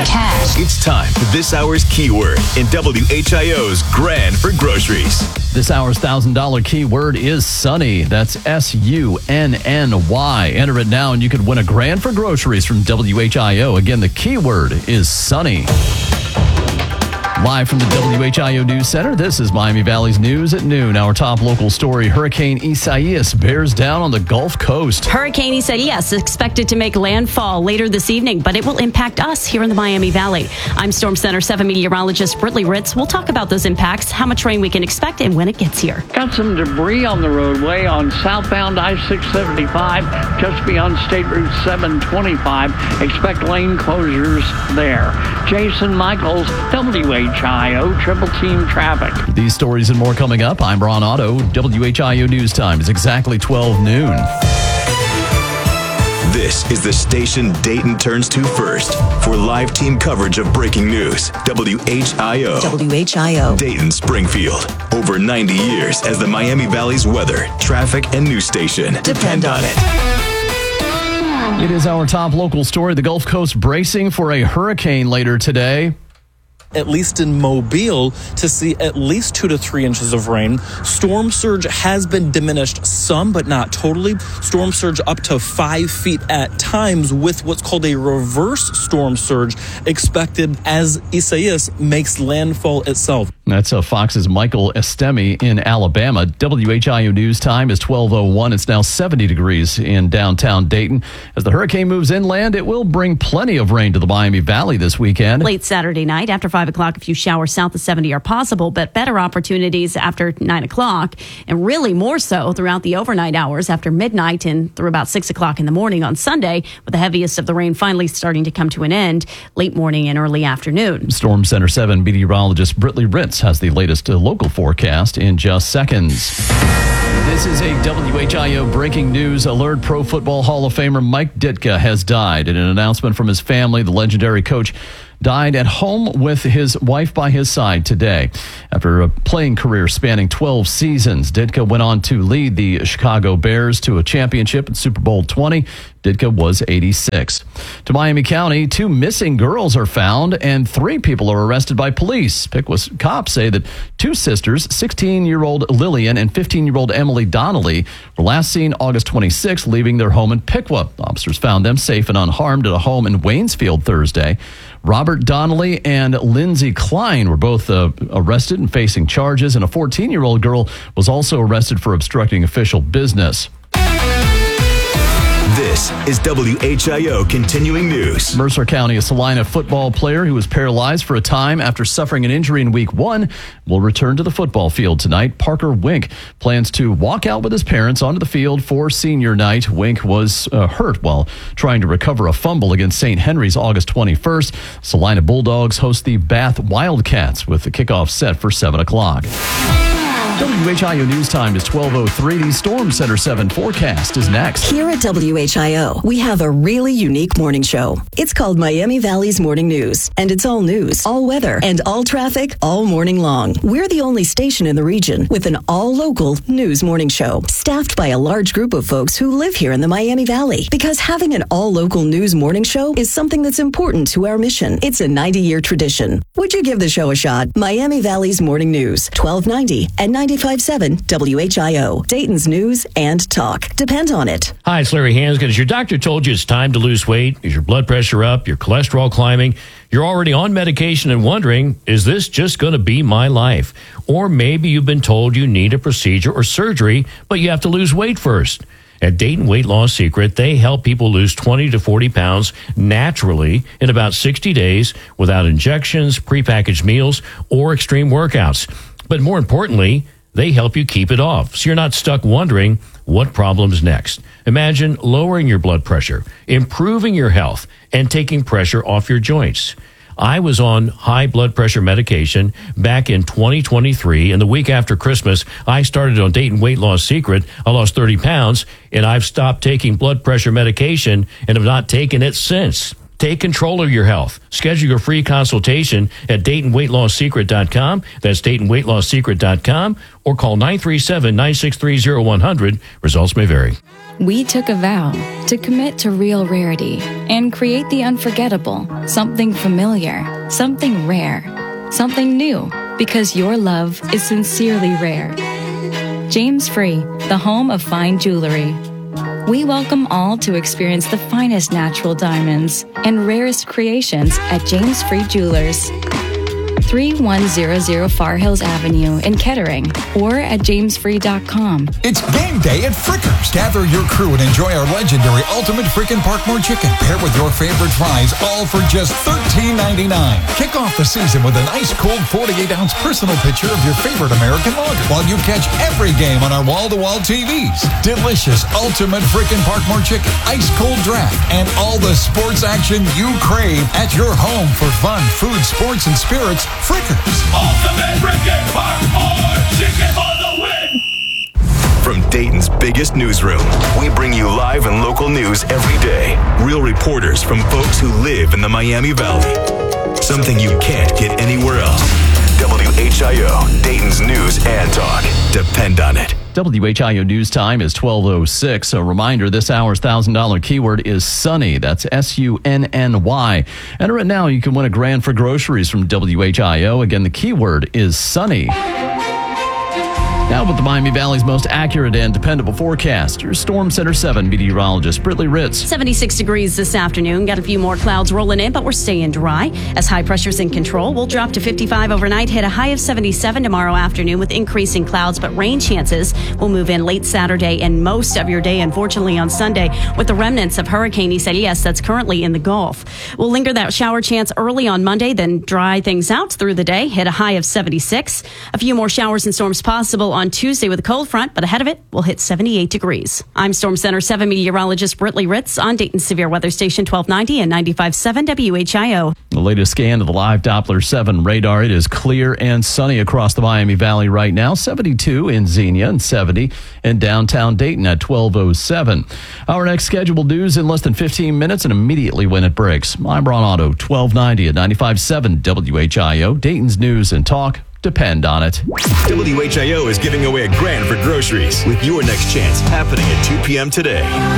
cash. It's time for this hour's keyword in WHIO's Grand for Groceries. This hour's $1,000 keyword is sunny. That's SUNNY. Enter it now and you could win a grand for groceries from WHIO. Again, the keyword is sunny. Live from the WHIO News Center, this is Miami Valley's News at noon. Our top local story, Hurricane Isaias bears down on the Gulf Coast. Hurricane Isaias is expected to make landfall later this evening, but it will impact us here in the Miami Valley. I'm Storm Center 7 meteorologist Britley Ritz. We'll talk about those impacts, how much rain we can expect, and when it gets here. Got some debris on the roadway on southbound I-675, just beyond State Route 725. Expect lane closures there. Jason Michaels, WHIO Triple Team Traffic. These stories and more coming up. I'm Ron Otto. WHIO News Time is exactly 12 noon. This is the station Dayton turns to first for live team coverage of breaking news. WHIO. WHIO. Dayton Springfield. Over 90 years as the Miami Valley's weather, traffic, and news station. Depend on it. It is our top local story. The Gulf Coast bracing for a hurricane later today. At least in Mobile, to see at least 2 to 3 inches of rain. Storm surge has been diminished some, but not totally. Storm surge up to 5 feet at times, with what's called a reverse storm surge expected as Isaias makes landfall itself. That's Fox's Michael Estemi in Alabama. WHIO News Time is 12:01. It's now 70 degrees in downtown Dayton. As the hurricane moves inland, it will bring plenty of rain to the Miami Valley this weekend. Late Saturday night, after 5 o'clock, a few showers south of 70 are possible, but better opportunities after 9 o'clock, and really more so throughout the overnight hours after midnight and through about 6 o'clock in the morning on Sunday, with the heaviest of the rain finally starting to come to an end late morning and early afternoon. Storm Center 7 meteorologist Britley Ritz has the latest local forecast in just seconds. This is a WHIO breaking news alert. Pro Football Hall of Famer Mike Ditka has died. In an announcement from his family, the legendary coach died at home with his wife by his side today. After a playing career spanning 12 seasons, Ditka went on to lead the Chicago Bears to a championship in Super Bowl 20. Ditka was 86. To Miami County, 2 missing girls are found and 3 people are arrested by police. Piqua cops say that 2 sisters, 16-year-old Lillian and 15-year-old Emily Donnelly, were last seen August 26 leaving their home in Piqua. Officers found them safe and unharmed at a home in Waynesfield Thursday. Robert Donnelly and Lindsay Klein were both arrested and facing charges, and a 14-year-old girl was also arrested for obstructing official business. This is WHIO Continuing News. Mercer County, a Salina football player who was paralyzed for a time after suffering an injury in Week 1, will return to the football field tonight. Parker Wink plans to walk out with his parents onto the field for senior night. Wink was hurt while trying to recover a fumble against St. Henry's August 21st. Salina Bulldogs host the Bath Wildcats with the kickoff set for 7 o'clock. WHIO News Time is 12:03. The Storm Center 7 forecast is next. Here at WHIO, we have a really unique morning show. It's called Miami Valley's Morning News, and it's all news, all weather, and all traffic all morning long. We're the only station in the region with an all-local news morning show, staffed by a large group of folks who live here in the Miami Valley. Because having an all-local news morning show is something that's important to our mission. It's a 90-year tradition. Would you give the show a shot? Miami Valley's Morning News, 1290 and 95.7 WHIO, Dayton's news and talk. Depend on it. Hi, it's Larry Hanscom. Has your doctor told you it's time to lose weight? Is your blood pressure up? Your cholesterol climbing? You're already on medication and wondering, is this just going to be my life? Or maybe you've been told you need a procedure or surgery, but you have to lose weight first. At Dayton Weight Loss Secret, they help people lose 20 to 40 pounds naturally in about 60 days without injections, prepackaged meals, or extreme workouts. But more importantly, they help you keep it off, so you're not stuck wondering what problem's next. Imagine lowering your blood pressure, improving your health, and taking pressure off your joints. I was on high blood pressure medication back in 2023, and the week after Christmas, I started on Dayton Weight Loss Secret. I lost 30 pounds, and I've stopped taking blood pressure medication and have not taken it since. Take control of your health. Schedule your free consultation at DaytonWeightLossSecret.com. That's DaytonWeightLossSecret.com, or call 937-963-0100. Results may vary. We took a vow to commit to real rarity and create the unforgettable, something familiar, something rare, something new, because your love is sincerely rare. James Free, the home of fine jewelry. We welcome all to experience the finest natural diamonds and rarest creations at James Free Jewelers. 3100 Far Hills Avenue in Kettering, or at jamesfree.com. It's game day at Frickers. Gather your crew and enjoy our legendary Ultimate Frickin' Parkmore Chicken, paired with your favorite fries, all for just $13.99. Kick off the season with an ice-cold 48-ounce personal picture of your favorite American lager, while you catch every game on our wall-to-wall TVs. Delicious Ultimate Frickin' Parkmore Chicken, ice-cold draft, and all the sports action you crave at your home for fun, food, sports, and spirits. Frickers. Ultimate Frickin' Parkmore Chicken for the win! From Dayton's biggest newsroom, we bring you live and local news every day. Real reporters from folks who live in the Miami Valley. Something you can't get anywhere else. WHIO, Dayton's news and talk. Depend on it. WHIO News Time is 12:06. A reminder, this hour's $1,000 keyword is Sunny. That's SUNNY. Enter it now. You can win $1,000 for groceries from WHIO. Again, the keyword is Sunny. Now with the Miami Valley's most accurate and dependable forecast, your Storm Center 7 meteorologist, Britley Ritz. 76 degrees this afternoon. Got a few more clouds rolling in, but we're staying dry. As high pressure's in control, we'll drop to 55 overnight, hit a high of 77 tomorrow afternoon with increasing clouds, but rain chances will move in late Saturday and most of your day, unfortunately, on Sunday, with the remnants of Hurricane Isaias that's currently in the Gulf. We'll linger that shower chance early on Monday, then dry things out through the day, hit a high of 76. A few more showers and storms possible on Tuesday with a cold front, but ahead of it, we'll hit 78 degrees. I'm Storm Center 7 meteorologist Britley Ritz on Dayton's Severe Weather Station 1290 and 95.7 WHIO. The latest scan of the live Doppler 7 radar. It is clear and sunny across the Miami Valley right now. 72 in Xenia and 70 in downtown Dayton at 12:07. Our next scheduled news in less than 15 minutes and immediately when it breaks. I'm Ron Otto, 1290 at 95.7 WHIO. Dayton's news and talk. Depend on it. WHIO is giving away $1,000 for groceries with your next chance happening at 2 p.m. today.